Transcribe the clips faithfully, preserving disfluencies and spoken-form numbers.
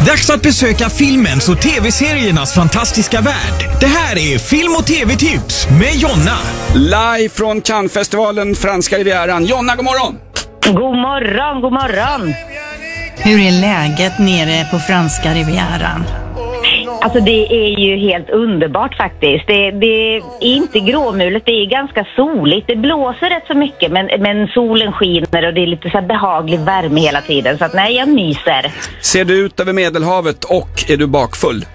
Dags att besöka filmens och tv-seriernas fantastiska värld. Det här är Film- och tv-tips med Jonna. Live från Cannes-festivalen Franska Rivieran. Jonna, god morgon! God morgon, god morgon! Hur är läget nere på Franska Rivieran? Alltså det är ju helt underbart faktiskt. Det, det är inte gråmulet, det är ganska soligt. Det blåser rätt så mycket men, men solen skiner och det är lite så här behaglig värme hela tiden. Så att nej, jag myser. Ser du ut över Medelhavet och är du bakfull?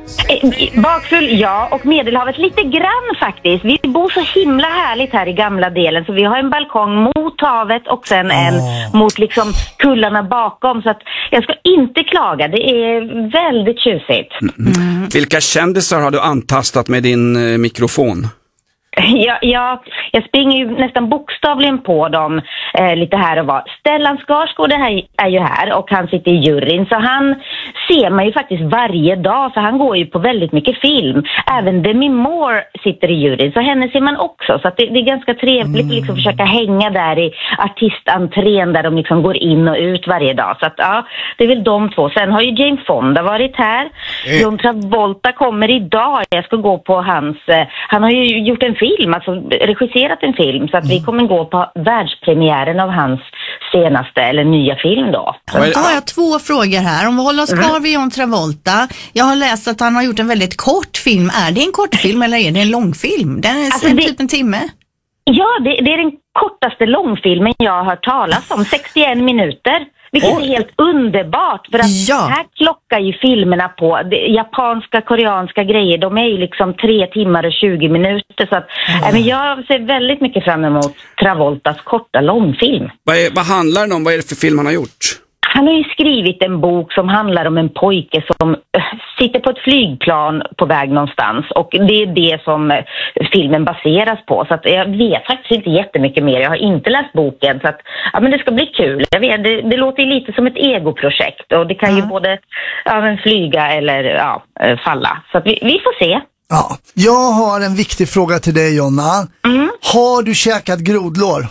Bakfull, ja, och Medelhavet lite grann faktiskt. Vi bor så himla härligt här i gamla delen, så vi har en balkong mot havet och sen en oh. mot liksom kullarna bakom, så att jag ska inte klaga. Det är väldigt tjusigt. Mm. Mm. Vilka kändisar har du antastat med din eh, mikrofon? Ja, ja, jag springer ju nästan bokstavligen på dem eh, lite här och var. Stellan Skarsgård är, är ju här och han sitter i juryn, så han ser man ju faktiskt varje dag, för han går ju på väldigt mycket film. Även Demi Moore sitter i juryn, så henne ser man också. Så att det, det är ganska trevligt att liksom försöka hänga där i artistentrén där de liksom går in och ut varje dag. Så att ja, det är väl de två. Sen har ju Jane Fonda varit här. Mm. John Travolta kommer idag. Jag ska gå på hans... Eh, han har ju gjort en film, alltså regisserat en film, så att vi kommer gå på världspremiären av hans senaste eller nya film då. Då har jag två frågor här. Om vi håller oss kvar vid John Travolta. Jag har läst att han har gjort en väldigt kort film. Är det en kortfilm eller är det en långfilm? Den är alltså en det... typ en timme. Ja, det, det är den kortaste långfilmen jag har hört talas om. sextioen minuter. Vilket oh. är helt underbart, för att ja. här klockar ju filmerna på det, japanska, koreanska grejer. De är ju liksom tre timmar och tjugo minuter. Så att, mm. äh, men jag ser väldigt mycket fram emot Travoltas korta långfilm. Vad, är, vad handlar den om? Vad är det för film han har gjort? Han har ju skrivit en bok som handlar om en pojke som äh, sitter på ett flygplan på väg någonstans. Och det är det som äh, filmen baseras på. Så att jag vet faktiskt inte jättemycket mer. Jag har inte läst boken. Så att, ja, men det ska bli kul. Jag vet, det, det låter ju lite som ett egoprojekt. Och det kan mm. ju både ja, flyga eller ja, falla. Så att vi, vi får se. Ja, jag har en viktig fråga till dig, Jonna. Mm. Har du käkat grodlår?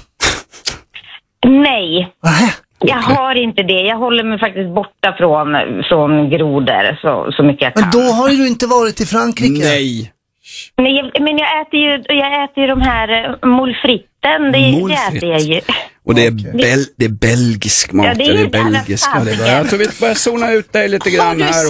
Nej. Nähä. Jag okay. har inte det. Jag håller mig faktiskt borta från, från grodor så, så mycket jag kan. Men då har du inte varit i Frankrike. Nej. Nej, jag, men jag äter ju jag äter ju de här molfritten. Det, det äter jag ju. Och det är, bel, det är belgisk mat. Ja, det är, det är belgisk. Jag tror vi börjar zona ut dig lite grann här.